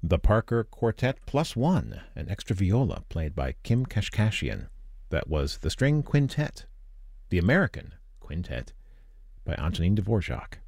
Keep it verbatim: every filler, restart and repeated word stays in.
The Parker Quartet Plus One, an extra viola played by Kim Kashkashian. That was the String Quintet, the American Quintet, by Antonin Dvorak.